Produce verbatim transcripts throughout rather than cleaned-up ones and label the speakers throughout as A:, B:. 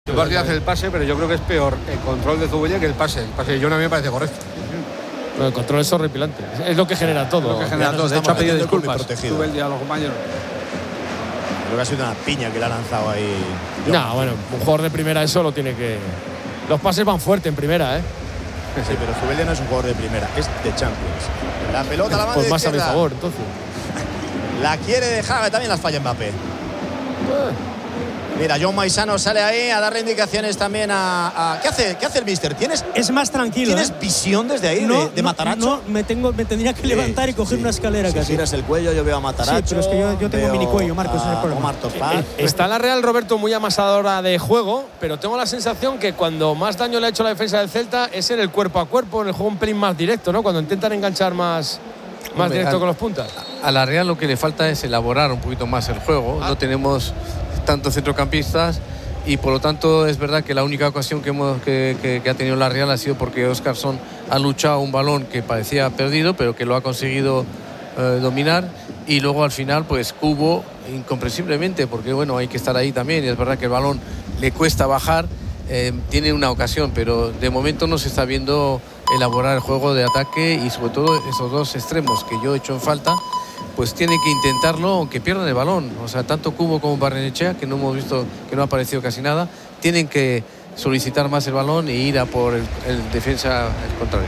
A: Duarte hace el pase, pero yo creo que es peor el control de Zubeldia que el pase. El pase de John a mí me parece correcto.
B: Pero el control es horripilante. Es lo que genera todo.
C: Es lo que genera todo. De hecho, ha pedido disculpas.
D: Zubeldia a los compañeros.
C: Creo que ha sido una piña que le ha lanzado ahí.
B: No, nah, bueno, un jugador de primera eso lo tiene que… Los pases van fuerte en primera, ¿eh?
C: Sí, pero Zubeldia no es un jugador de primera, es de Champions. La pelota, la mano
B: pues más
C: izquierda.
B: A mi favor, entonces.
C: La quiere dejar, también las falla Mbappé. Eh. Mira, John Maisano sale ahí a darle indicaciones también a… a ¿Qué hace ¿Qué hace el mister? ¿Tienes,
E: es más tranquilo.
C: ¿Tienes
E: ¿eh?
C: visión desde ahí
E: no,
C: de, de
E: no,
C: Matarazzo?
E: No, me, tengo, me tendría que levantar sí, y coger
C: sí.
E: una escalera
C: si
E: casi.
C: Si tiras el cuello, yo veo a Matarazzo.
E: Sí, pero es que yo, yo tengo mini cuello, Marcos.
C: A, Omar Topaz.
B: Está la Real, Roberto, muy amasadora de juego, pero tengo la sensación que cuando más daño le ha hecho la defensa del Celta es en el cuerpo a cuerpo, en el juego un pelín más directo, ¿no? Cuando intentan enganchar más, más Hombre, directo a, con los puntas.
F: A la Real lo que le falta es elaborar un poquito más el juego. Ah. No tenemos tantos centrocampistas. Y por lo tanto es verdad que la única ocasión que, hemos, que, que, que ha tenido la Real ha sido porque Óscarson ha luchado un balón que parecía perdido, pero que lo ha conseguido eh, dominar, y luego al final pues Cubo incomprensiblemente, porque bueno, hay que estar ahí también, y es verdad que el balón le cuesta bajar, eh, tiene una ocasión, pero de momento no se está viendo elaborar el juego de ataque, y sobre todo esos dos extremos que yo he hecho en falta, pues tiene que intentarlo aunque pierdan el balón. O sea, tanto Cubo como Barrenechea, que no hemos visto, que no ha aparecido casi nada, tienen que solicitar más el balón e ir a por el, el defensa el contrario.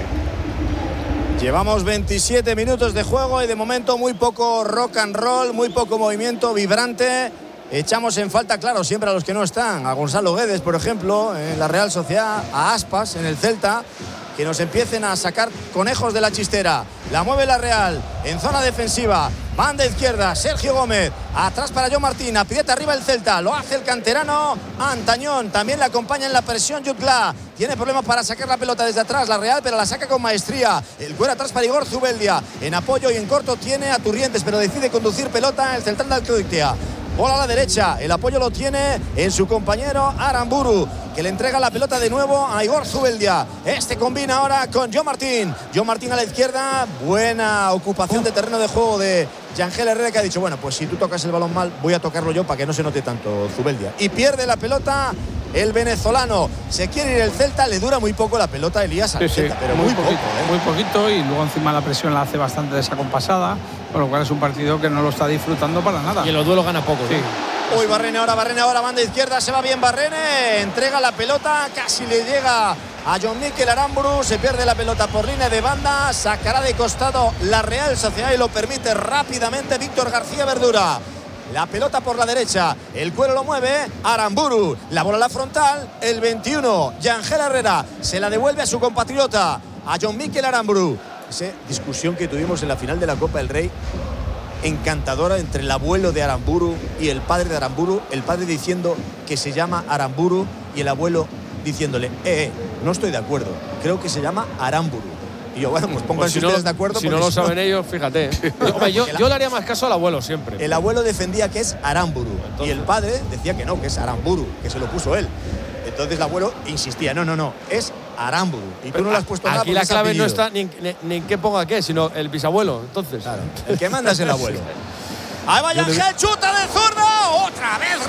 C: Llevamos veintisiete minutos de juego y de momento muy poco rock and roll, muy poco movimiento vibrante. Echamos en falta, claro, siempre a los que no están, a Gonzalo Guedes, por ejemplo, en la Real Sociedad, a Aspas en el Celta, que nos empiecen a sacar conejos de la chistera. La mueve la Real en zona defensiva, banda izquierda, Sergio Gómez, atrás para John Martín, aprieta arriba el Celta, lo hace el canterano Antañón, también le acompaña en la presión Jutla, tiene problemas para sacar la pelota desde atrás la Real, pero la saca con maestría, el cuero atrás para Igor Zubeldia, en apoyo y en corto tiene a Turrientes, pero decide conducir pelota el central de Alcoitia. Bola a la derecha, el apoyo lo tiene en su compañero Aramburu, que le entrega la pelota de nuevo a Igor Zubeldia. Este combina ahora con John Martín. John Martín a la izquierda, buena ocupación de terreno de juego de Yangel Herrera, que ha dicho, bueno, pues si tú tocas el balón mal, voy a tocarlo yo para que no se note tanto Zubeldia. Y pierde la pelota el venezolano. Se quiere ir el Celta, le dura muy poco la pelota a Elías al
D: sí,
C: Celta,
D: sí,
C: pero
D: muy,
C: muy
D: poquito,
C: poco, ¿eh?
D: muy poquito, y luego encima la presión la hace bastante desacompasada, con lo cual es un partido que no lo está disfrutando para nada.
B: Y en los duelos gana poco, sí.
C: ¿no? Uy, Barrene ahora, Barrene ahora, banda izquierda, se va bien Barrene, entrega la pelota, casi le llega a John Mikel Aramburu, se pierde la pelota por línea de banda, sacará de costado la Real Sociedad y lo permite rápidamente Víctor García Verdura. La pelota por la derecha, el cuero lo mueve Aramburu, la bola a la frontal, el veintiuno, Yangel Herrera, se la devuelve a su compatriota, a John Mikel Aramburu. Esa discusión que tuvimos en la final de la Copa del Rey, encantadora, entre el abuelo de Aramburu y el padre de Aramburu, el padre diciendo que se llama Aramburu y el abuelo diciéndole, eh, eh no estoy de acuerdo, creo que se llama Aramburu. Y yo, bueno, pues pónganse pues si ustedes no, de acuerdo.
B: Si no lo saben ellos, fíjate. Hombre, yo, yo le haría más caso al abuelo siempre.
C: El abuelo defendía que es Aramburu. Entonces, y el padre decía que no, que es Aramburu, que se lo puso él. Entonces el abuelo insistía, no, no, no, es Aramburu. Y tú no le has puesto nada.
B: Aquí la clave no está ni, ni, ni en qué ponga qué, sino el bisabuelo. Entonces,
C: claro, el que manda es el abuelo. Ahí va Yangel, chuta de zurda, otra vez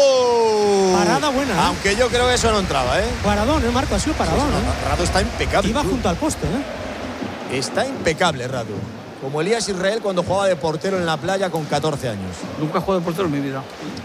C: Radu.
E: Parada buena, ¿eh?
C: Aunque yo creo que eso no entraba, ¿eh?
E: Paradón, ¿eh, Marco? Ha sido paradón, sí,
C: ¿eh? Radu está impecable.
E: Iba junto al poste, ¿eh?
C: Está impecable Radu. Como Elías Israel cuando jugaba de portero en la playa con catorce años.
D: Nunca he jugado de portero en mi vida.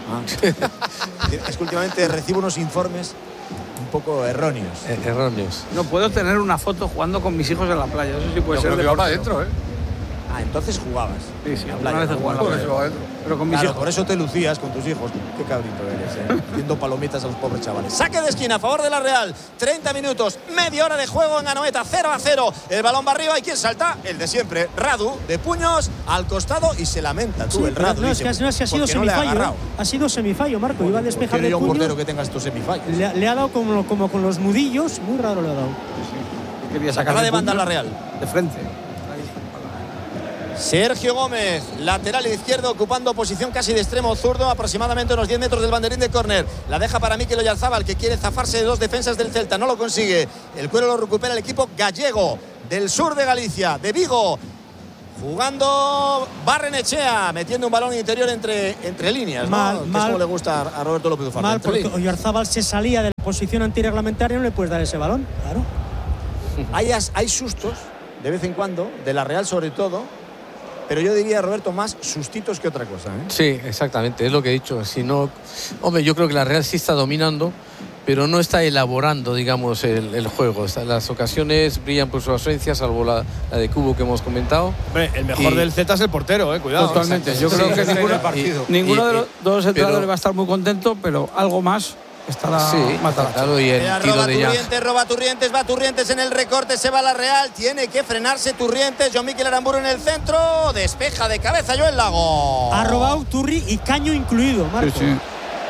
C: Ah. Es que últimamente recibo unos informes un poco erróneos.
F: Eh, erróneos.
D: No puedo tener una foto jugando con mis hijos en la playa. Eso sí puede
A: Yo
D: ser.
A: Pero que va para adentro, ¿eh?
C: Ah, entonces jugabas.
D: Sí, sí,
C: una
D: vez he jugado en la playa. Pero con mis
C: claro,
D: hijos.
C: Por eso te lucías con tus hijos. Qué cabrito eres, ¿eh? Haciendo palomitas a los pobres chavales. Saque de esquina a favor de la Real. treinta minutos, media hora de juego en Anoeta. cero a cero. El balón va arriba. ¿Y quién salta? El de siempre. Radu, de puños al costado y se lamenta tú,
E: sí,
C: el Radu.
E: No, es que, no, es que ha sido semifallo. No ha sido semifallo, Marco. Iba a despejar de
C: yo un
E: puño.
C: portero que tenga estos semifallos.
E: Le, le ha dado como, como con los nudillos. Muy raro le ha dado.
D: Sí. Quería sacar
C: de banda a la Real.
D: De frente.
C: Sergio Gómez, lateral izquierdo, ocupando posición casi de extremo zurdo, aproximadamente unos diez metros del banderín de córner. La deja para Mikel Oyarzabal, que quiere zafarse de dos defensas del Celta. No lo consigue. El cuero lo recupera el equipo gallego del sur de Galicia, de Vigo. Jugando Barrenechea, metiendo un balón interior entre, entre líneas,
E: mal,
C: ¿no? Que
E: mal,
C: es como le gusta a Roberto López Ufarra.
E: Mal, porque Oyarzábal se salía de la posición antirreglamentaria y no le puedes dar ese balón, claro.
C: Hay, hay sustos, de vez en cuando, de la Real sobre todo, pero yo diría, Roberto, más sustitos que otra cosa, ¿eh?
F: Sí, exactamente, es lo que he dicho. Si no, hombre, yo creo que la Real sí está dominando, pero no está elaborando, digamos, el, el juego. Las ocasiones brillan por su ausencia, salvo la, la de Cubo que hemos comentado.
B: Hombre, el mejor
F: y,
B: del Z es el portero, eh, cuidado.
D: Totalmente. Yo creo
F: sí,
D: que
F: sí,
D: ninguno,
F: y,
D: ninguno
F: y,
D: de los dos entrenadores
F: pero,
D: va a estar muy contento, pero algo más estará
F: sí,
D: mataracho.
F: claro, y el
C: Mira,
F: tiro
C: roba
F: de Yang.
C: Turrientes, roba Turrientes, va Turrientes en el recorte, se va la Real, tiene que frenarse Turrientes, John Miquel Aramburu en el centro, despeja de cabeza Joel Lago.
E: Ha robado Turri y Caño incluido, Marco.
D: Sí, sí.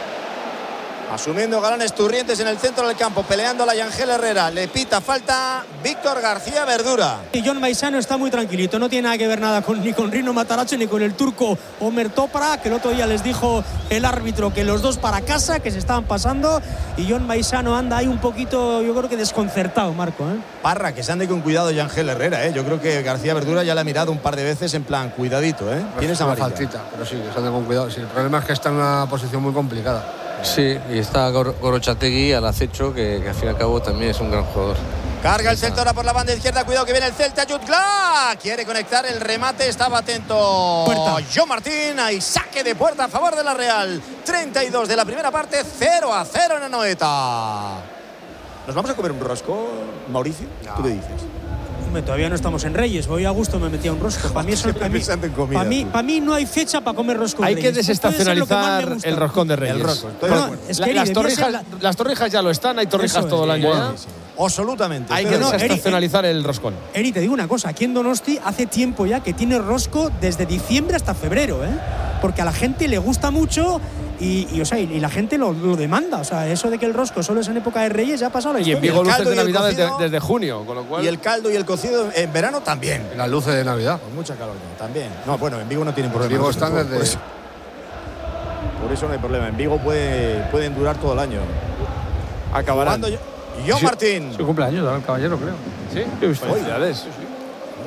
C: Asumiendo galones Turrientes en el centro del campo, peleando a la Yangel Herrera. Le pita falta Víctor García Verdura.
E: Y John Maisano está muy tranquilito, no tiene nada que ver nada con, ni con Rino Mataracho ni con el turco Omer Topra, que el otro día les dijo el árbitro que los dos para casa, que se estaban pasando. Y John Maisano anda ahí un poquito, yo creo que desconcertado, Marco, ¿eh?
C: Parra, que se ande con cuidado Yangel Herrera, ¿eh? Yo creo que García Verdura ya le ha mirado un par de veces en plan, cuidadito, ¿eh?
A: Tienes una faltita, pero sí, que se ande con cuidado. Sí, el problema es que está en una posición muy complicada.
F: Sí, y está Gor Gorochategui al acecho, que, que al fin y al cabo también es un gran jugador.
C: Carga el Celta ahora por la banda izquierda, cuidado que viene el Celta, Jutgla quiere conectar el remate, estaba atento
E: puerta.
C: John Martín, ahí saque de puerta a favor de la Real. treinta y dos de la primera parte, cero a cero en Anoeta. ¿Nos vamos a comer un rosco, Mauricio? No. ¿Tú qué dices?
E: Todavía no estamos en Reyes, voy a gusto me metía un rosco. Para mí, para mí, para mí, para mí no hay fecha para comer rosco.
B: Hay que desestacionalizar el roscón de Reyes.
C: El rosco,
E: no, es que
B: la, las,
E: Eri,
B: torrijas,
E: la...
B: las torrijas ya lo están, hay torrijas
E: Eso
B: todo
E: es,
B: el año.
E: bueno,
B: ¿ya?
C: Sí, sí. Absolutamente.
B: Hay que
E: no,
B: desestacionalizar
E: Eri,
B: el roscón.
E: Eri, te digo una cosa, aquí en Donosti hace tiempo ya que tiene rosco desde diciembre hasta febrero, ¿eh? Porque a la gente le gusta mucho y, y, o sea, y, y la gente lo, lo demanda. O sea, eso de que el rosco solo es en época de Reyes ya ha pasado la
B: historia. Y en Vigo luces de Navidad desde, desde junio, con lo cual...
C: Y el caldo y el cocido en verano también.
A: Las luces de Navidad.
C: Con mucha calor también. No, bueno, en Vigo no tienen problema.
A: En Vigo están
C: por,
A: desde...
C: por, eso. por eso no hay problema. En Vigo puede, pueden durar todo el año.
B: Acabarán.
C: Yo, John sí, Martín.
D: Su cumpleaños, el caballero, creo.
B: ¿Sí?
C: Felicidades. Sí, sí.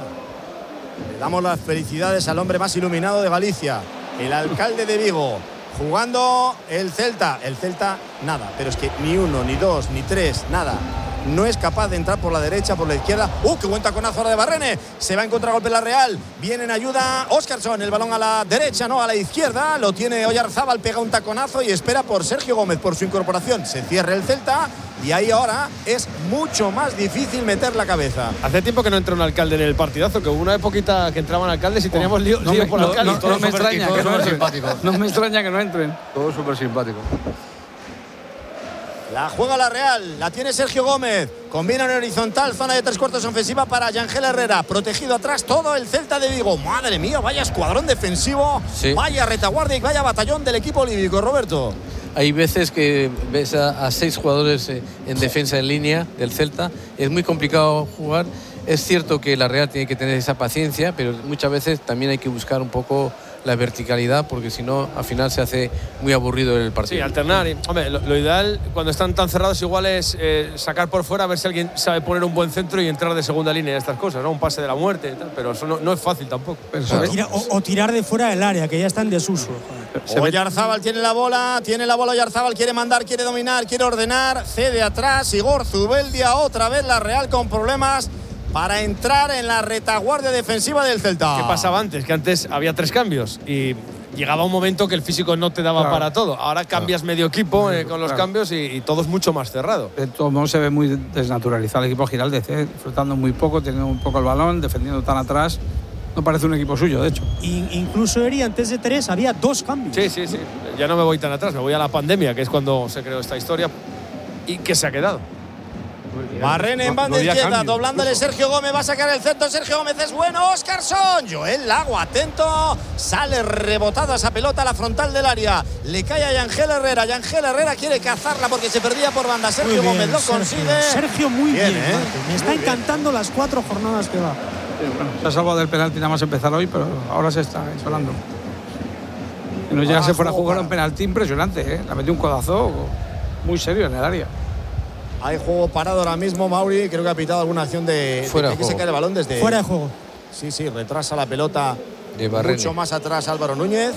C: Le damos las felicidades al hombre más iluminado de Galicia, el alcalde de Vigo. Jugando el Celta. El Celta, nada. Pero es que ni uno, ni dos, ni tres, nada. No es capaz de entrar por la derecha, por la izquierda. ¡Uh, qué buen taconazo ahora de Barrene! Se va en contragolpe la Real. Viene en ayuda Óscarson. El balón a la derecha, no, a la izquierda. Lo tiene Oyarzábal, pega un taconazo y espera por Sergio Gómez, por su incorporación. Se cierra el Celta y ahí ahora es mucho más difícil meter la cabeza.
B: Hace tiempo que no entra un alcalde en el partidazo, que hubo una época que entraban alcaldes y teníamos lío,
D: no
B: lío
D: me,
B: por
D: no,
B: alcalde.
D: No, no, no me extraña que no entren. No me extraña que no entren.
A: Todo súper simpático.
C: La juega la Real, la tiene Sergio Gómez. Combina en horizontal, zona de tres cuartos ofensiva para Yangel Herrera. Protegido atrás todo el Celta de Vigo. Madre mía, vaya escuadrón defensivo. Sí. Vaya retaguardia y vaya batallón del equipo olímpico, Roberto.
F: Hay veces que ves a, a seis jugadores en defensa en línea del Celta. Es muy complicado jugar. Es cierto que la Real tiene que tener esa paciencia, pero muchas veces también hay que buscar un poco la verticalidad, porque si no, al final se hace muy aburrido el partido.
B: Sí, alternar. Y, hombre, lo, lo ideal cuando están tan cerrados igual es eh, sacar por fuera, a ver si alguien sabe poner un buen centro y entrar de segunda línea y estas cosas, ¿no? Un pase de la muerte y tal, pero eso no, no es fácil tampoco.
E: Claro. Tira, o, o tirar de fuera del área, que ya está en desuso.
C: Oyarzábal tiene la bola, tiene la bola Oyarzábal, quiere mandar, quiere dominar, quiere ordenar, cede atrás, Igor Zubeldia, otra vez la Real con problemas para entrar en la retaguardia defensiva del Celta.
B: ¿Qué pasaba antes? Que antes había tres cambios y llegaba un momento que el físico no te daba claro. para todo. Ahora cambias claro. medio equipo eh, con los claro. cambios y, y todo es mucho más cerrado.
D: De todo modo se ve muy desnaturalizado el equipo Giraldez, ¿eh? Disfrutando muy poco, teniendo un poco el balón, defendiendo tan atrás. No parece un equipo suyo, de hecho.
E: In, incluso, Eri, antes de tres había dos cambios.
B: Sí, sí, sí. Ya no me voy tan atrás, me voy a la pandemia, que es cuando se creó esta historia y que se ha quedado.
C: Barrene en banda no, no izquierda, cambio, doblándole incluso. Sergio Gómez, va a sacar el centro, Sergio Gómez es bueno, Óscarson, Joel Lago, atento, sale rebotada esa pelota a la frontal del área, le cae a Yangel Herrera, Yangel Herrera quiere cazarla porque se perdía por banda, Sergio bien, Gómez lo
E: Sergio,
C: consigue.
E: Sergio muy bien, bien ¿eh? me está
C: muy
E: encantando bien. Las cuatro jornadas que va.
D: Sí, bueno, se ha salvado del penalti nada más empezar hoy, pero ahora se está sonando. Si no llegase fuera a jugar un penalti impresionante, ¿eh? La metió un codazo muy serio en el área.
C: Hay juego parado ahora mismo, Mauri. Creo que ha pitado alguna acción de.
F: Fuera
C: de que se cae el balón desde.
E: Fuera de juego.
C: Sí, sí, retrasa la pelota
F: de Barrene.
C: Mucho más atrás Álvaro Núñez.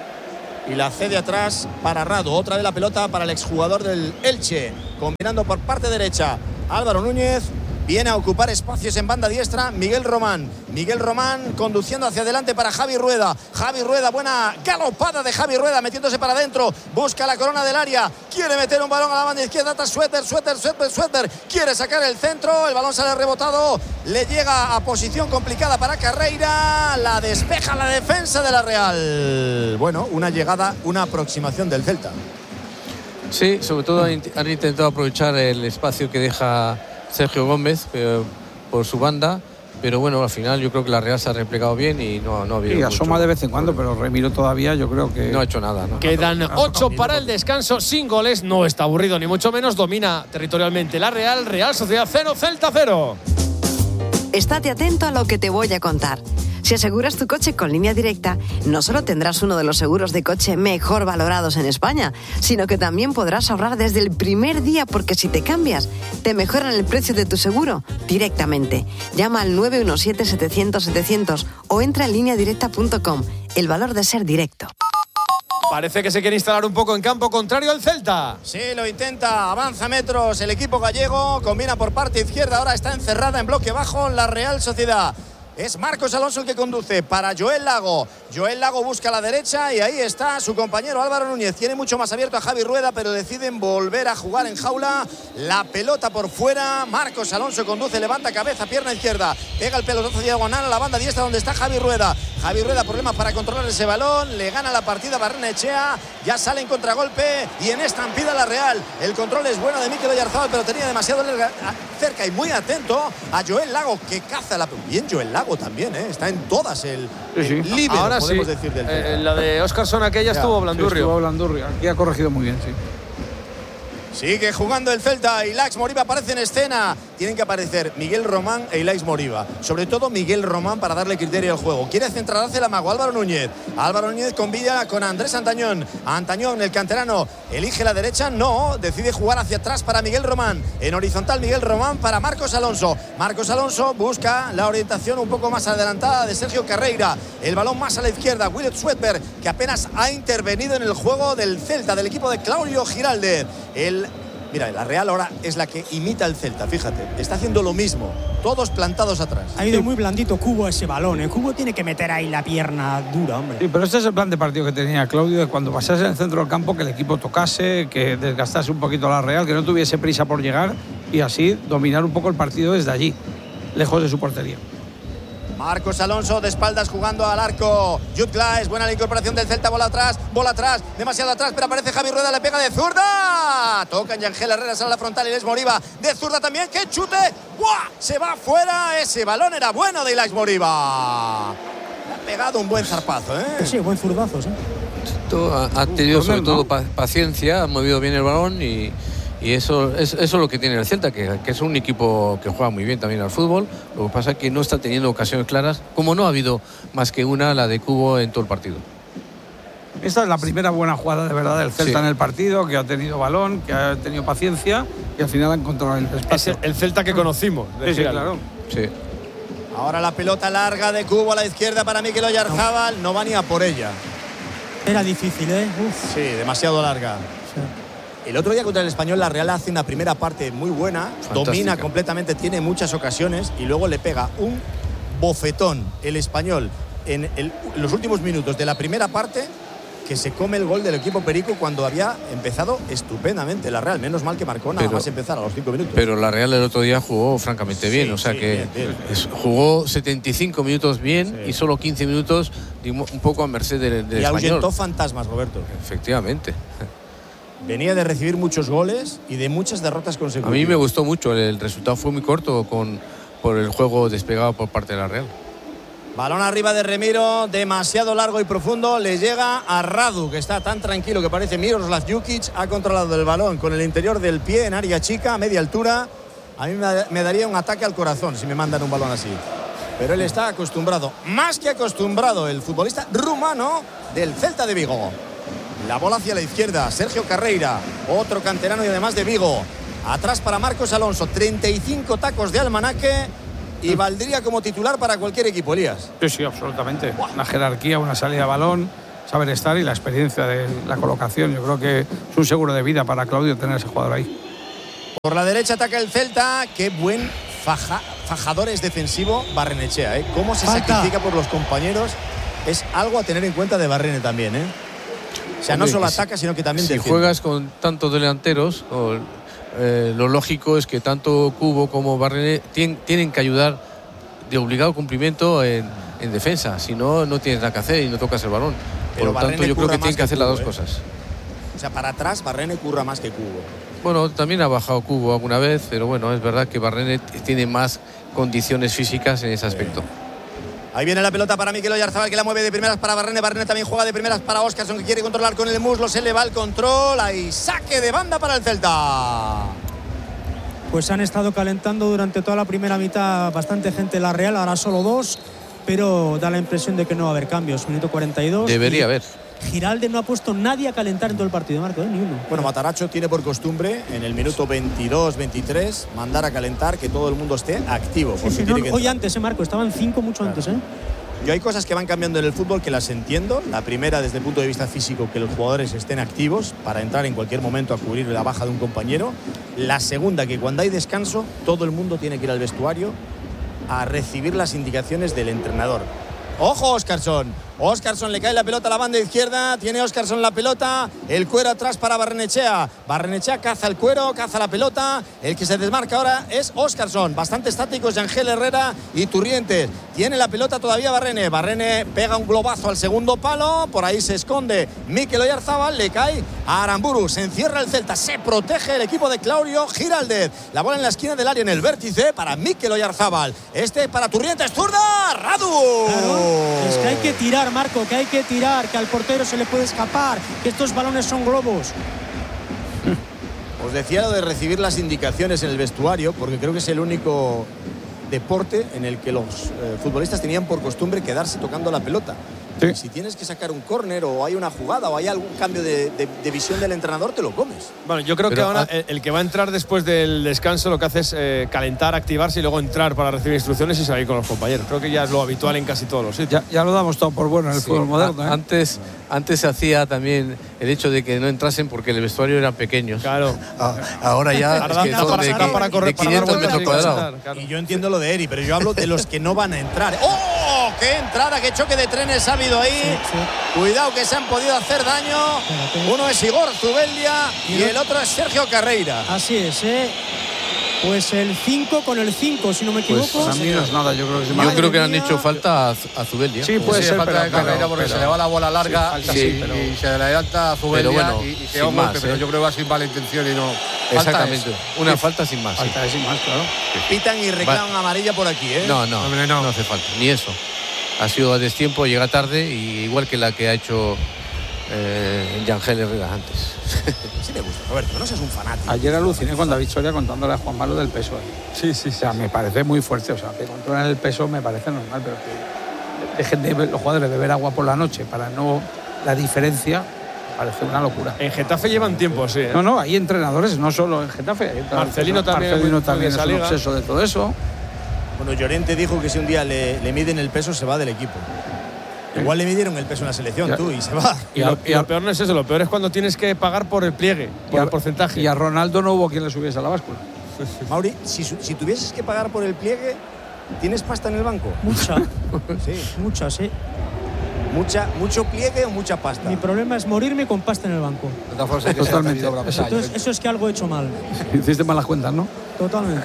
C: Y la cede atrás para Radu. Otra vez la pelota para el exjugador del Elche. Combinando por parte derecha Álvaro Núñez. Viene a ocupar espacios en banda diestra Miguel Román. Miguel Román conduciendo hacia adelante para Javi Rueda. Javi Rueda, buena galopada de Javi Rueda, metiéndose para adentro. Busca la corona del área. Quiere meter un balón a la banda izquierda. Está Suéter, Suéter, Suéter, Suéter. Quiere sacar el centro. El balón sale rebotado. Le llega a posición complicada para Carreira. La despeja la defensa de la Real. Bueno, una llegada, una aproximación del Celta.
F: Sí, sobre todo han intentado aprovechar el espacio que deja Sergio Gómez eh, por su banda, pero bueno, al final yo creo que la Real se ha replegado bien y no, no ha habido.
D: Sí, asoma
F: mucho
D: de vez en cuando, pero Remiro todavía yo creo que
F: no ha hecho nada, ¿no?
B: Quedan ocho para el descanso, sin goles, no está aburrido ni mucho menos, domina territorialmente la Real. Real Sociedad cero, Celta cero.
G: Estate atento a lo que te voy a contar. Si aseguras tu coche con Línea Directa, no solo tendrás uno de los seguros de coche mejor valorados en España, sino que también podrás ahorrar desde el primer día, porque si te cambias, te mejoran el precio de tu seguro directamente. Llama al nueve uno siete, setecientos, setecientos o entra en línea directa punto com. El valor de ser directo.
B: Parece que se quiere instalar un poco en campo contrario al Celta.
C: Sí, lo intenta, avanza metros el equipo gallego, combina por parte izquierda, ahora está encerrada en bloque bajo la Real Sociedad. Es Marcos Alonso el que conduce para Joel Lago. Joel Lago busca a la derecha y ahí está su compañero Álvaro Núñez. Tiene mucho más abierto a Javi Rueda, pero deciden volver a jugar en jaula. La pelota por fuera. Marcos Alonso conduce, levanta cabeza, pierna izquierda. Pega el pelotazo diagonal a la banda diestra donde está Javi Rueda. Javi Rueda, problemas para controlar ese balón. Le gana la partida Barrenechea. Ya sale en contragolpe y en estampida la Real. El control es bueno de Mikel Oyarzabal, pero tenía demasiado cerca y muy atento a Joel Lago, que caza la... Bien Joel Lago también, ¿eh? Está en todas el,
D: sí, sí.
C: el líbero,
B: ahora
C: podemos
B: sí.
C: decir del
B: eh, la de Óscarson aquella
C: ya,
B: estuvo Blandurrio.
D: Sí, estuvo Blandurrio. Aquí ha corregido muy bien, sí.
C: Sigue jugando el Celta. Ilaix Moriba aparece en escena. Tienen que aparecer Miguel Román e Ilaix Moriba. Sobre todo Miguel Román para darle criterio al juego. Quiere centrar, hace el amago. Álvaro Núñez. Álvaro Núñez convida con Andrés Antañón. Antañón, el canterano, elige la derecha. No, decide jugar hacia atrás para Miguel Román. En horizontal Miguel Román para Marcos Alonso. Marcos Alonso busca la orientación un poco más adelantada de Sergio Carreira. El balón más a la izquierda. Willet Swedberg, que apenas ha intervenido en el juego del Celta, del equipo de Claudio Giralde. El Mira, la Real ahora es la que imita al Celta, fíjate. Está haciendo lo mismo, todos plantados atrás.
E: Ha ido muy blandito Cubo ese balón. El Cubo tiene que meter ahí la pierna dura, hombre.
D: Sí, pero este es el plan de partido que tenía Claudio, de cuando pasase en el centro del campo, que el equipo tocase, que desgastase un poquito a la Real, que no tuviese prisa por llegar y así dominar un poco el partido desde allí, lejos de su portería.
C: Marcos Alonso de espaldas jugando al arco. Jude Glass, buena la incorporación del Celta, bola atrás, bola atrás, demasiado atrás, pero aparece Javi Rueda, le pega de zurda. Toca en Yangel Herrera, sale a la frontal y Ilaix Moriba de zurda también. ¡Qué chute! ¡Buah! Se va fuera. Ese balón era bueno de Ilaix Moriba. Le ha pegado un buen zarpazo, ¿eh?
E: Sí, buen zurdazo, sí.
F: Ha tenido sobre todo paciencia, ha movido bien el balón y, y eso, es, eso es lo que tiene el Celta, que, que es un equipo que juega muy bien también al fútbol. Lo que pasa es que no está teniendo ocasiones claras, como no ha habido más que una, la de Cubo, en todo el partido.
D: Esta es la primera buena jugada de verdad del Celta, sí, en el partido, que ha tenido balón, que ha tenido paciencia y al final ha encontrado el espacio.
B: Es el, el Celta que conocimos.
D: Sí, sí, claro.
F: Sí.
C: Ahora la pelota larga de Cubo a la izquierda para Mikel Oyarzabal. No va ni a por ella.
E: Era difícil, ¿eh? Uf.
C: Sí, demasiado larga. Sí. El otro día contra el Español la Real hace una primera parte muy buena, fantástica, domina completamente, tiene muchas ocasiones y luego le pega un bofetón el Español en el, los últimos minutos de la primera parte, que se come el gol del equipo perico cuando había empezado estupendamente la Real. Menos mal que marcó nada pero, más empezar a los cinco minutos.
F: Pero la Real el otro día jugó francamente bien, sí, o sea sí, que bien, bien. Es, jugó setenta y cinco minutos bien, sí, y solo quince minutos un poco a merced del, del
C: y
F: Español. Y
C: ahuyentó fantasmas, Roberto.
F: Efectivamente.
C: Venía de recibir muchos goles y de muchas derrotas consecutivas.
F: A mí me gustó mucho, el resultado fue muy corto con, por el juego desplegado por parte de la Real.
C: Balón arriba de Remiro, demasiado largo y profundo, le llega a Radu, que está tan tranquilo que parece Miroslav Jukic. Ha controlado el balón con el interior del pie en área chica, a media altura. A mí me daría un ataque al corazón si me mandan un balón así. Pero él está acostumbrado, más que acostumbrado, el futbolista rumano del Celta de Vigo. La bola hacia la izquierda, Sergio Carreira, otro canterano y además de Vigo. Atrás para Marcos Alonso, treinta y cinco tacos de almanaque. y valdría como titular para cualquier equipo, Elías.
D: Sí, sí, absolutamente. Una jerarquía, una salida de balón, saber estar y la experiencia de la colocación. Yo creo que es un seguro de vida para Claudio tener ese jugador ahí.
C: Por la derecha ataca el Celta. Qué buen faja, fajador es defensivo Barrenechea, ¿eh? Cómo se Falta. sacrifica por los compañeros. Es algo a tener en cuenta de Barrene también, ¿eh? O sea, Hombre, no solo ataca, sino que también
F: si
C: defiende.
F: Si juegas con tantos delanteros, o, eh, lo lógico es que tanto Cubo como Barrene tienen, tienen que ayudar de obligado cumplimiento en, en defensa. Si no, no tienes nada que hacer y no tocas el balón. Por lo tanto, yo creo que tienen que hacer Cubo, las dos ¿eh? cosas.
C: O sea, para atrás, Barrene curra más que Cubo.
F: Bueno, también ha bajado Cubo alguna vez, pero bueno, es verdad que Barrene tiene más condiciones físicas en ese aspecto.
C: Ahí viene la pelota para Mikel Oyarzabal, que la mueve de primeras para Barrene. Barrene también juega de primeras para Óscarson, que quiere controlar con el muslo. Se le va el control. Ahí saque de banda para el Celta.
E: Pues han estado calentando durante toda la primera mitad bastante gente en la Real, ahora solo dos, pero da la impresión de que no va a haber cambios. Minuto cuarenta y dos.
F: Debería haber.
E: Giralde no ha puesto nadie a calentar en todo el partido, Marco, ¿eh? Ni uno.
C: Bueno, Mataracho tiene por costumbre en el minuto veintidós veintitrés mandar a calentar, que todo el mundo esté activo.
E: Sí, sí, no, hoy antes, ¿eh, Marco? Estaban cinco mucho claro. antes, ¿eh?
C: Yo hay cosas que van cambiando en el fútbol que las entiendo. La primera, desde el punto de vista físico, que los jugadores estén activos para entrar en cualquier momento a cubrir la baja de un compañero. La segunda, que cuando hay descanso, todo el mundo tiene que ir al vestuario a recibir las indicaciones del entrenador. ¡Ojo, Óscarson! Óscarson le cae la pelota a la banda izquierda. Tiene Óscarson la pelota. El cuero atrás para Barrenechea. Barrenechea caza el cuero, caza la pelota. El que se desmarca ahora es Óscarson. Bastante estáticos Yangel Herrera y Turrientes. Tiene la pelota todavía Barrene. Barrene pega un globazo al segundo palo. Por ahí se esconde Mikel Oyarzabal. Le cae a Aramburu. Se encierra el Celta. Se protege el equipo de Claudio Giraldez. La bola en la esquina del área en el vértice para Mikel Oyarzabal. Este para Turrientes. ¡Zurda! ¡Radu!
E: Claro, es que hay que tirar, Marco, que hay que tirar, que al portero se le puede escapar, que estos balones son globos.
C: Os decía lo de recibir las indicaciones en el vestuario, porque creo que es el único deporte en el que los eh, futbolistas tenían por costumbre quedarse tocando la pelota. Sí. Si tienes que sacar un córner o hay una jugada o hay algún cambio de, de, de visión del entrenador, te lo comes.
B: Bueno, yo creo Pero, que ahora ah, el que va a entrar después del descanso lo que hace es eh, calentar, activarse y luego entrar para recibir instrucciones y salir con los compañeros. Creo que ya es lo habitual en casi todos los sitios.
D: Ya, ya lo damos todo por bueno en el sí. fútbol moderno. ¿eh?
F: Antes, antes se hacía también el hecho de que no entrasen porque el vestuario eran pequeños.
B: Claro.
F: Ah, ahora ya
B: ahora es que son de, para, para correr,
F: de quinientos
B: para
F: metros cuadrados.
C: Claro. Y yo entiendo lo de Eri, pero yo hablo de los que no van a entrar. ¡Oh! ¡Qué entrada! ¡Qué choque de trenes ha habido ahí! Sí, sí. Cuidado que se han podido hacer daño. Uno es Igor Zubeldia y el otro es Sergio Carreira.
E: Así es, ¿eh? Pues el cinco con el cinco, si no me equivoco.
D: Pues a mí no es nada, yo creo que,
F: yo creo que le han hecho falta a Zubeldia.
A: Sí, puede
F: sí,
A: ser
F: falta
A: pero,
F: de Carreira porque
A: pero,
F: se le va la bola larga
A: sí, sí, y, pero, y se le adelanta a Zubeldia
F: bueno,
A: y, y queda un golpe, ¿eh? Pero yo creo que va sin mala intención y no.
F: Exactamente.
A: Falta
F: Una sí. falta sin más.
D: Falta
F: sí.
D: sin más, claro.
C: Sí. Pitan y reclaman Va. amarilla por aquí, ¿eh?
F: No, no, Hombre, no, no hace falta, ni eso. Ha sido a destiempo, llega tarde, y igual que la que ha hecho eh, Yangel Herrera antes.
C: Sí me gusta, Roberto, no seas un fanático.
D: Ayer aluciné con David Soria contándole a Juan Malo del peso. ¿eh?
B: Sí, sí, sí.
D: O sea, me parece muy fuerte. O sea, que controlan el peso me parece normal, pero que dejen de los jugadores beber agua por la noche para no la diferencia. Parece una locura.
B: En Getafe llevan tiempo, sí. ¿eh?
D: No, no, hay entrenadores, no solo en Getafe.
B: Marcelino también,
D: Marcelino también es un obseso de todo eso.
C: Bueno, Llorente dijo que si un día le, le miden el peso se va del equipo. Igual le midieron el peso en la selección, ya. tú, y se va.
B: Y, y, lo, y lo peor no es eso, lo peor es cuando tienes que pagar por el pliegue, por
D: a,
B: el porcentaje.
D: Y a Ronaldo no hubo quien le subiese a la báscula.
C: Mauri, si, si tuvieses que pagar por el pliegue, ¿tienes pasta en el banco?
E: Mucha.
C: Sí.
E: Mucha, sí.
C: Mucha, ¿Mucho pliegue o mucha pasta?
E: Mi problema es morirme con pasta en el banco.
D: Totalmente.
E: Entonces, eso es que algo he hecho mal.
D: Hiciste malas cuentas, ¿no?
E: Totalmente.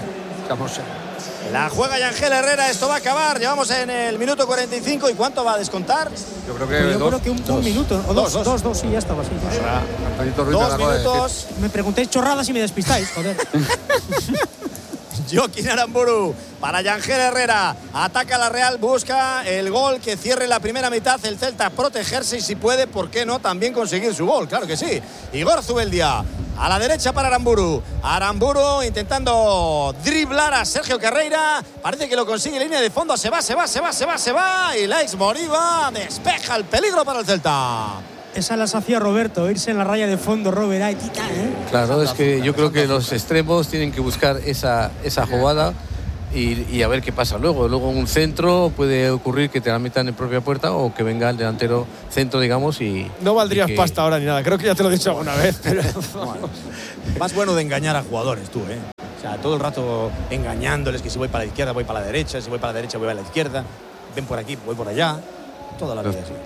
C: La juega Yangel Herrera, esto va a acabar. Llevamos en el minuto cuarenta y cinco. ¿Y cuánto va a descontar?
A: Yo creo que,
E: pues yo
A: dos,
E: creo que un,
A: dos.
E: un minuto. O dos, dos, dos, dos, sí, ya estaba así.
C: Dos, dos minutos.
E: Me preguntáis chorradas y me despistáis, joder.
C: Joaquín Aramburu para Yangel Herrera. Ataca la Real, busca el gol que cierre la primera mitad. El Celta protegerse y si puede, ¿por qué no? También conseguir su gol, claro que sí. Igor Zubeldia a la derecha para Aramburu. Aramburu intentando driblar a Sergio Carreira. Parece que lo consigue en línea de fondo. Se va, se va, se va, se va, se va. Y Laix Moriba despeja el peligro para el Celta.
E: Esa las hacía Roberto, irse en la raya de fondo, Robert, ahí, tita, ¿eh?
F: Claro, es que yo creo que los extremos tienen que buscar esa, esa jugada y, y a ver qué pasa luego. Luego un centro puede ocurrir que te la metan en propia puerta o que venga el delantero centro, digamos, y...
B: No valdrías
F: y que...
B: pasta ahora ni nada, creo que ya te lo he dicho alguna vez. Pero...
C: Bueno, más bueno de engañar a jugadores tú, ¿eh? O sea, todo el rato engañándoles que si voy para la izquierda voy para la derecha, si voy para la derecha voy para la izquierda, ven por aquí, voy por allá, toda la vida así.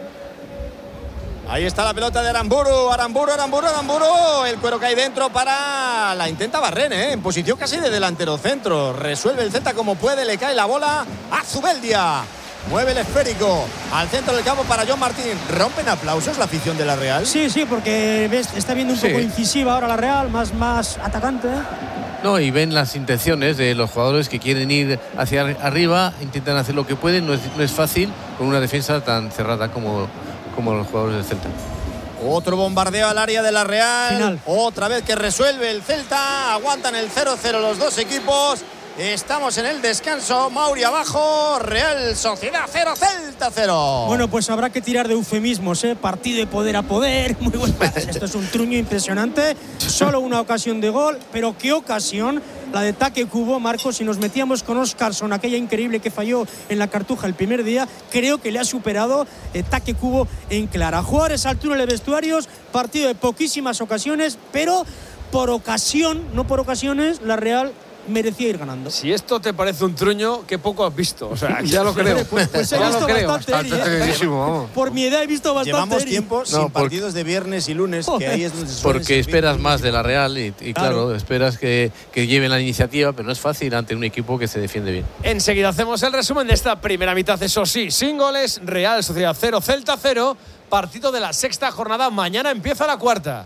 C: Ahí está la pelota de Aramburu, Aramburu, Aramburu, Aramburu. El cuero cae dentro para... La intenta Barren, ¿eh? En posición casi de delantero centro. Resuelve el Celta como puede, le cae la bola a Zubeldia. Mueve el esférico al centro del campo para John Martín. ¿Rompen aplausos la afición de la Real?
E: Sí, sí, porque ves, está viendo un
F: sí.
E: poco incisiva ahora la Real, más, más atacante, ¿eh?
F: No, y ven las intenciones de los jugadores que quieren ir hacia arriba, intentan hacer lo que pueden, no es, no es fácil con una defensa tan cerrada como, como los jugadores del Celta.
C: Otro bombardeo al área de la Real.
E: Final.
C: Otra vez que resuelve el Celta. Aguantan el cero cero los dos equipos. Estamos en el descanso. Mauri abajo. Real Sociedad cero, Celta cero.
E: Bueno, pues habrá que tirar de eufemismos, ¿eh? Partido de poder a poder. Muy bueno. Esto es un truño impresionante. Solo una ocasión de gol, pero qué ocasión la de Take Kubo, Marcos. Si nos metíamos con Óscarson, aquella increíble que falló en la Cartuja el primer día, creo que le ha superado eh, Take Kubo en clara. Jugadores al túnel de vestuarios, partido de poquísimas ocasiones, pero por ocasión, no por ocasiones, la Real merecía ir ganando.
B: Si esto te parece un truño, qué poco has visto. O sea, ya lo creo.
E: Pues, pues he
B: ya
E: visto
B: lo creo.
E: bastante,
A: Bastante
E: ¿eh?
A: vamos.
E: Por mi edad he visto bastante.
C: Llevamos
E: Eri.
C: tiempo sin
F: No, porque-
C: partidos de viernes y lunes, que ahí es donde se suelen
F: Porque
C: servir.
F: esperas más de la Real y, y claro,
E: Claro.
F: esperas que, que lleven la iniciativa, pero no es fácil ante un equipo que se defiende bien.
B: Enseguida hacemos el resumen de esta primera mitad, eso sí, sin goles. Real Sociedad cero, Celta cero. Partido de la sexta jornada. Mañana empieza la cuarta.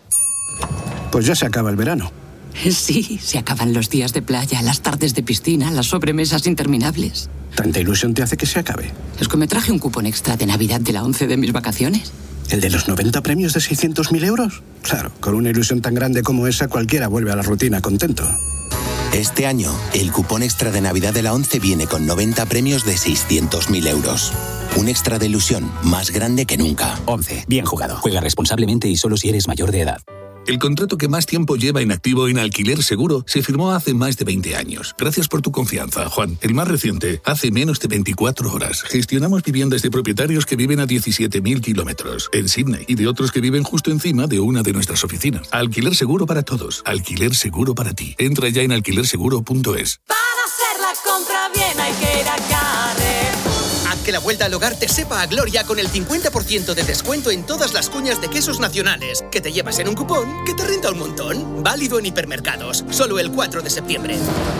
H: Pues ya se acaba el verano.
I: Sí, se acaban los días de playa, las tardes de piscina, las sobremesas interminables.
H: ¿Tanta ilusión te hace que se acabe?
I: Es que me traje un cupón extra de Navidad de la once de mis vacaciones.
H: ¿El de los noventa premios de seiscientos mil euros? Claro, con una ilusión tan grande como esa, cualquiera vuelve a la rutina contento.
J: Este año, el cupón extra de Navidad de la once viene con noventa premios de seiscientos mil euros. Un extra de ilusión más grande que nunca.
K: once. Bien jugado. Juega responsablemente y solo si eres mayor de edad.
L: El contrato que más tiempo lleva en activo en Alquiler Seguro se firmó hace más de veinte años. Gracias por tu confianza, Juan. El más reciente, hace menos de veinticuatro horas. Gestionamos viviendas de propietarios que viven a diecisiete mil kilómetros en Sydney y de otros que viven justo encima de una de nuestras oficinas. Alquiler Seguro para todos. Alquiler Seguro para ti. Entra ya en alquiler seguro punto es.
M: Para hacer la compra bien hay que ir a Carrer.
N: Haz que la vuelta al hogar te sepa a gloria con el cincuenta por ciento de descuento en todas las cuñas de quesos nacionales, que te llevas en un cupón que te renta un montón. Válido en hipermercados, solo el cuatro de septiembre.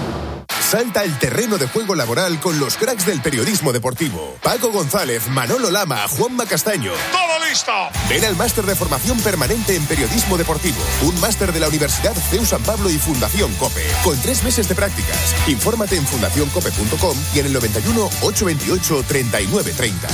O: Salta el terreno de juego laboral con los cracks del periodismo deportivo. Paco González, Manolo Lama, Juanma Castaño. ¡Todo listo! Ven al máster de formación permanente en periodismo deportivo. Un máster de la Universidad C E U San Pablo y Fundación COPE. Con tres meses de prácticas. Infórmate en fundación cope punto com y en el noventa y uno, ochocientos veintiocho, treinta y nueve treinta.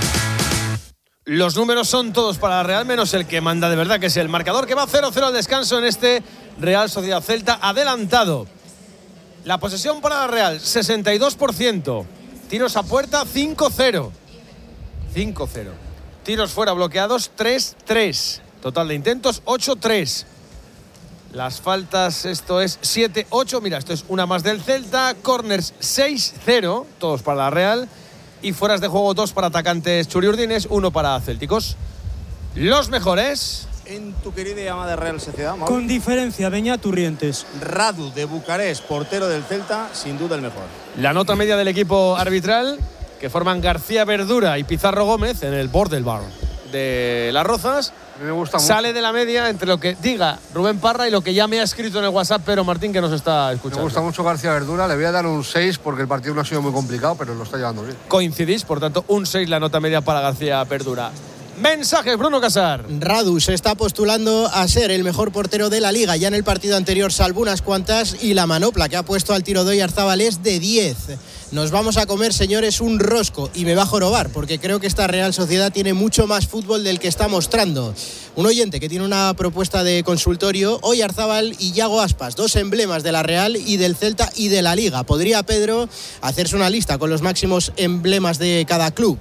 B: Los números son todos para la Real, menos el que manda de verdad, que es el marcador, que va cero cero al descanso en este Real Sociedad Celta adelantado. La posesión para la Real, sesenta y dos por ciento. Tiros a puerta, cinco cero. cinco cero. Tiros fuera bloqueados, tres tres. Total de intentos, ocho tres. Las faltas, esto es siete ocho. Mira, esto es una más del Celta. Corners, seis cero. Todos para la Real. Y fueras de juego, dos para atacantes churiurdines, uno para célticos. Los mejores...
C: En tu querida y amada Real Sociedad, Mauri.
E: Con diferencia, Beñat Urrientes.
C: Radu de Bucarest, portero del Celta, sin duda el mejor.
B: La nota media del equipo arbitral, que forman García Verdura y Pizarro Gómez en el Bordel Bar de Las Rozas,
A: me gusta
B: sale
A: mucho.
B: de la media entre lo que diga Rubén Parra y lo que ya me ha escrito en el WhatsApp Pedro Martín, que nos está escuchando.
A: Me gusta mucho García Verdura, le voy a dar un seis porque el partido no ha sido muy complicado, pero lo está llevando bien.
B: Coincidís, por tanto, un seis la nota media para García Verdura. Mensajes, Bruno Casar.
P: Radu se está postulando a ser el mejor portero de la Liga. Ya en el partido anterior salvó unas cuantas y la manopla que ha puesto al tiro de Oyarzábal es de diez. Nos vamos a comer, señores, un rosco y me va a jorobar porque creo que esta Real Sociedad tiene mucho más fútbol del que está mostrando. Un oyente que tiene una propuesta de consultorio, Oyarzábal y Yago Aspas, dos emblemas de la Real y del Celta y de la Liga. ¿Podría Pedro hacerse una lista con los máximos emblemas de cada club?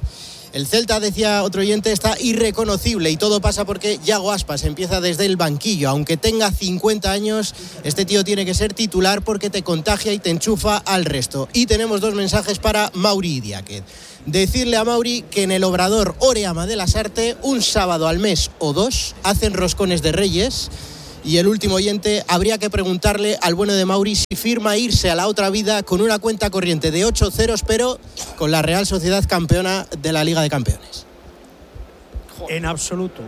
P: El Celta, decía otro oyente, está irreconocible y todo pasa porque Yago Aspas empieza desde el banquillo. Aunque tenga cincuenta años, este tío tiene que ser titular porque te contagia y te enchufa al resto. Y tenemos dos mensajes para Mauri Idiáquez. Decirle a Mauri que en el Obrador Oreama de Lasarte, un sábado al mes o dos, hacen roscones de Reyes. Y el último oyente, habría que preguntarle al bueno de Mauri si firma irse a la otra vida con una cuenta corriente de ocho ceros, pero con la Real Sociedad campeona de la Liga de Campeones.
E: En absoluto.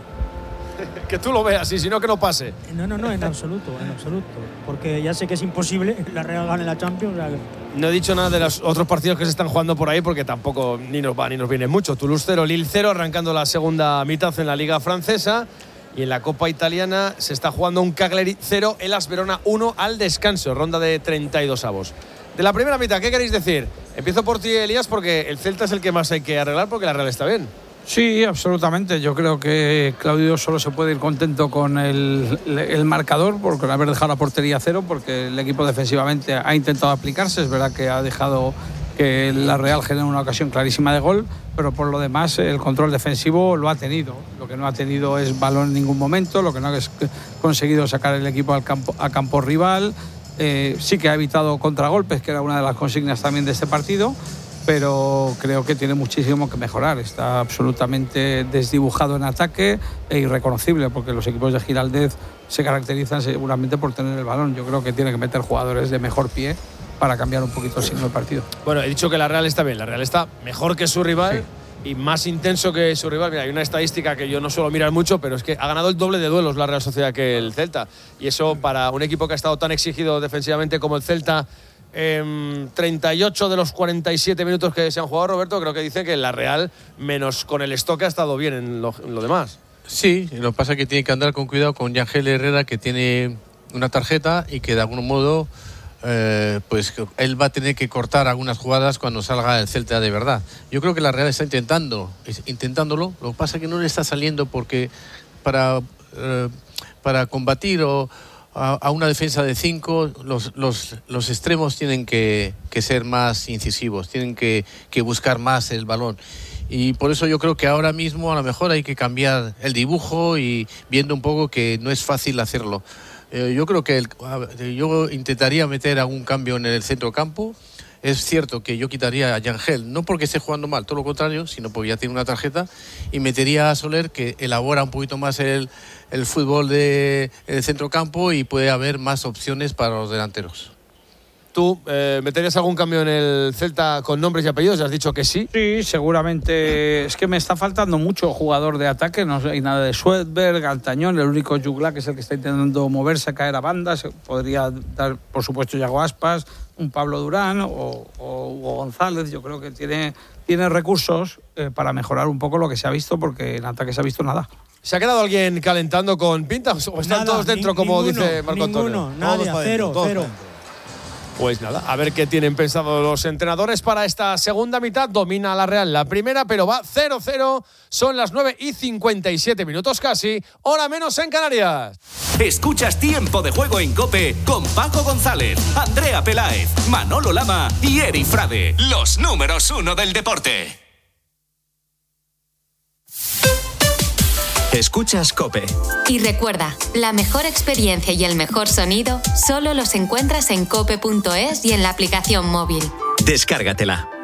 B: Que tú lo veas y si no, que no pase.
E: No, no, no, en absoluto, en absoluto. Porque ya sé que es imposible la Real gane la Champions. O sea,
B: no he dicho nada de los otros partidos que se están jugando por ahí porque tampoco ni nos va ni nos viene mucho. Toulouse cero, Lille cero, arrancando la segunda mitad en la Liga Francesa. Y en la Copa Italiana se está jugando un Cagliari cero, Hellas Verona uno al descanso, ronda de treinta y dos avos. De la primera mitad, ¿qué queréis decir? Empiezo por ti, Elías, porque el Celta es el que más hay que arreglar porque la Real está bien.
D: Sí, absolutamente. Yo creo que Claudio solo se puede ir contento con el, el marcador por haber dejado la portería a cero, porque el equipo defensivamente ha intentado aplicarse. Es verdad que ha dejado que la Real genere una ocasión clarísima de gol, pero por lo demás el control defensivo lo ha tenido. Lo que no ha tenido es balón en ningún momento, lo que no ha conseguido sacar el equipo al campo, a campo rival. Eh, sí que ha evitado contragolpes, que era una de las consignas también de este partido, pero creo que tiene muchísimo que mejorar. Está absolutamente desdibujado en ataque e irreconocible, porque los equipos de Giraldez se caracterizan seguramente por tener el balón. Yo creo que tiene que meter jugadores de mejor pie para cambiar un poquito el signo del partido.
B: Bueno, he dicho que la Real está bien. La Real está mejor que su rival, sí, y más intenso que su rival. Mira, hay una estadística que yo no suelo mirar mucho, pero es que ha ganado el doble de duelos la Real Sociedad que el Celta. Y eso, para un equipo que ha estado tan exigido defensivamente como el Celta, eh, treinta y ocho de los cuarenta y siete minutos que se han jugado, Roberto, creo que dice que la Real, menos con el Stoke, ha estado bien en lo, en lo demás.
F: Sí, lo que pasa es que tiene que andar con cuidado con Yangel Herrera, que tiene una tarjeta y que de algún modo eh, pues él va a tener que cortar algunas jugadas cuando salga el Celta de verdad. Yo creo que la Real está intentando, intentándolo, lo que pasa es que no le está saliendo porque para, eh, para combatir o a, a una defensa de cinco, los, los, los extremos tienen que, que ser más incisivos, tienen que, que buscar más el balón. Y por eso yo creo que ahora mismo a lo mejor hay que cambiar el dibujo y viendo un poco que no es fácil hacerlo. Eh, yo creo que el, yo intentaría meter algún cambio en el centro campo. Es cierto que yo quitaría a Yangel, no porque esté jugando mal, todo lo contrario, sino porque ya tiene una tarjeta, y metería a Soler, que elabora un poquito más el, el fútbol de, el centro campo y puede haber más opciones para los delanteros.
B: ¿Tú eh, meterías algún cambio en el Celta con nombres y apellidos? ¿Has dicho que sí?
D: Sí, seguramente. Es que me está faltando mucho jugador de ataque. No hay nada de Schwedberg, Altañón, el único Jugla, que es el que está intentando moverse, caer a bandas. Podría dar, por supuesto, Yago Aspas, un Pablo Durán o, o Hugo González. Yo creo que tiene, tiene recursos eh, para mejorar un poco lo que se ha visto, porque en ataque se ha visto nada.
B: ¿Se ha quedado alguien calentando con pinta? ¿O están
E: nada,
B: todos dentro,
E: ni,
B: como
E: ninguno,
B: dice Marco
E: ninguno,
B: Antonio?
E: Nadie, cero, cero.
B: Pues nada, a ver qué tienen pensado los entrenadores para esta segunda mitad. Domina la Real la primera, pero va cero cero. Son las nueve y cincuenta y siete minutos casi, hora menos en Canarias.
Q: Escuchas Tiempo de Juego en COPE con Paco González, Andrea Peláez, Manolo Lama y Eri Frade, los números uno del deporte.
R: Escuchas COPE.
S: Y recuerda, la mejor experiencia y el mejor sonido solo los encuentras en cope punto es y en la aplicación móvil.
R: Descárgatela.